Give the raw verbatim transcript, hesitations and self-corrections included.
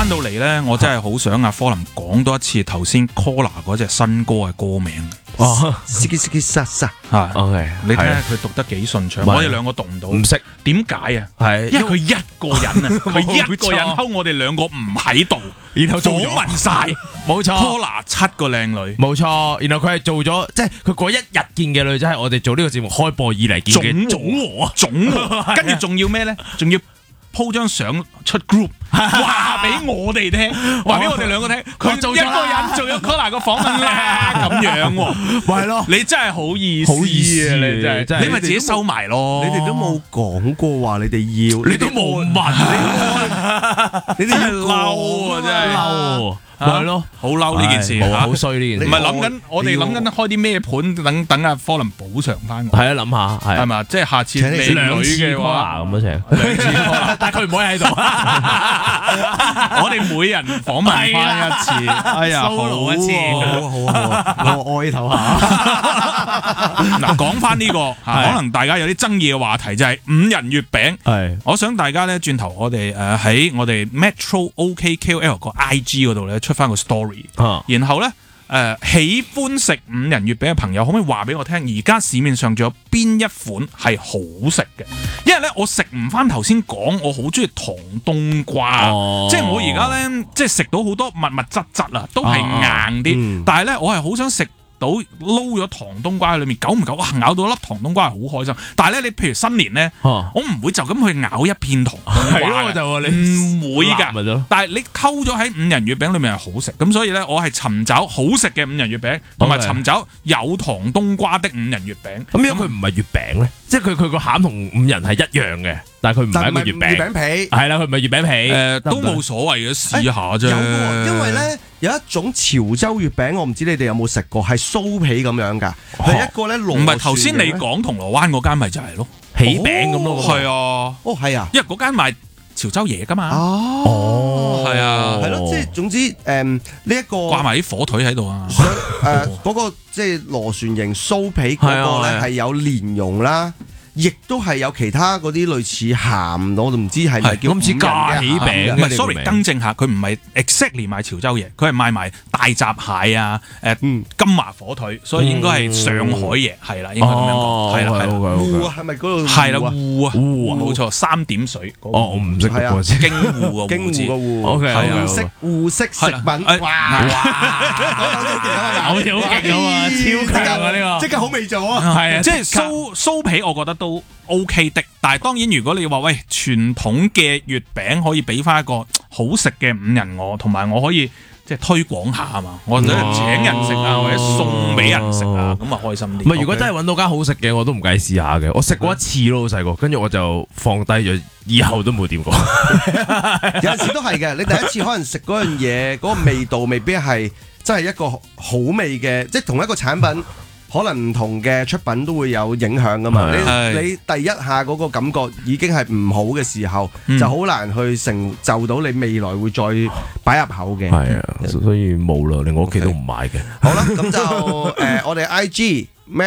翻到嚟咧，我真係好想阿科林講多一次頭先 Collar 嗰隻新歌嘅歌名。 哦 ，Ski Ski Sa Sa， 係 ，OK， 你睇下佢讀得幾順暢， 係我哋兩個讀唔到， 唔識， 點解啊？ 係因為佢一個人啊，佢一個人溝我哋兩個唔喺度， 然後做咗訪問晒， 冇錯。 Collar 七個靚女， 冇錯，然後佢係做咗，即係佢嗰一日見嘅女仔係我哋做呢個節目開播以嚟見嘅總和啊， 總和，跟住仲要咩咧？仲要鋪張相出 group， 話俾我哋聽，話俾我哋兩個聽，佢做一個人做咗 Collar 個訪問啦，咁樣喎， 咪係咯， 你真係好意思啊！ 好意思你真係， 真係你咪自己收埋咯。 你哋都冇講過話你哋要， 你都冇問， 你哋真係嬲啊！真係嬲，咪係咯， 好嬲呢件事， 冇啊，好衰呢件事。 唔係諗緊，我哋諗緊開啲咩盤，等等阿科林補償翻我。 係啊，諗下係係嘛？即係下次請你靚女兩次嘅話， 咁樣請， 兩次 Collar， 但係佢唔可以喺度。 我哋每人訪問翻一次。哎呀，好 solo 一次好啊好啊，我哀頭下。 嗱，講翻呢個可能大家有啲爭議嘅話題就係五仁月餅。 係， 我想大家咧轉頭我哋誒喺我哋 Metro OK K O L 個 I G 嗰度咧出翻個 story， 啊然後咧。誒、呃、喜歡食五仁月餅嘅朋友，可唔可以話俾我聽？而家市面上仲有邊一款係好食嘅？因為咧，我食唔翻頭先講，我好中意糖冬瓜， 哦、 即係我而家咧，即係食到好多密密質質啊，都係硬啲。 嗯、 但係咧，我係好想食到撈咗糖冬瓜喺裏面，久唔久哇咬到粒糖冬瓜係好開心。但係咧，你譬如新年咧， 啊、 我唔會就咁去咬一片糖冬瓜嘅， 就唔會㗎。但係你溝咗喺五仁月餅裏面係好食，咁所以咧，我係尋找好食嘅五仁月餅，同埋尋找有糖冬瓜的五仁月餅。 咁樣佢唔係月餅咧，即係佢佢個餡同五仁係一樣嘅，但係佢唔係一個月餅。 月餅皮係啦，佢唔係月餅皮， 誒都冇所謂嘅，試下啫。 有喎，因為咧有一種潮州月餅，我唔知你哋有冇食過，係酥皮咁樣㗎，係一個咧螺旋形。 唔係頭先你講銅鑼灣嗰間咪就係咯， 起餅咁咯。 係啊， 哦係啊， 因為嗰間賣潮州嘢㗎嘛。 哦， 係啊， 係咯，即係總之誒呢一個掛埋啲火腿喺度啊。 誒嗰個即係螺旋形酥皮嗰個咧係有蓮蓉啦。亦都係有其他嗰啲類似鹹，我都唔知係咪叫咁似咖喱餅。 唔係 ，sorry， 更正下，佢唔係 exactly 賣潮州嘢，佢係賣埋大閘蟹啊，誒金華火腿，所以應該係上海嘢，係啦，應該咁樣講，係啦，係啦。 芋啊，係咪嗰度？ 係啦，芋啊，芋啊，冇錯，三點水。 哦，我唔識嗰個字。 京芋啊， 京芋個芋。 O K， 係式芋式食品。哇！ 好似好勁啊嘛，超強啊呢個！ 即刻好味咗啊！ 係啊，即係酥酥皮，我覺得都 OK 的。但係當然，如果你話喂傳統嘅月餅可以俾翻一個好食嘅五仁我，同埋我可以即係推廣下啊嘛，我覺得請人食啊，或者送俾人食啊，咁啊開心啲。 唔係，如果真係揾到間好食嘅，我都唔計試下嘅。我食過一次咯，細個，跟住我就放低咗，以後都冇掂過。 有陣時都係嘅，你第一次可能食嗰樣嘢，嗰個味道未必係真係一個好味嘅，即係同一個產品。可能唔同嘅出品都會有影響噶嘛，你你第一下嗰個感覺已經係唔好嘅時候，嗯、就好難去成就到你未來會再擺入口嘅。 係啊，所以冇啦，連我屋企都唔買嘅。 好啦，咁就誒、呃、我哋 I G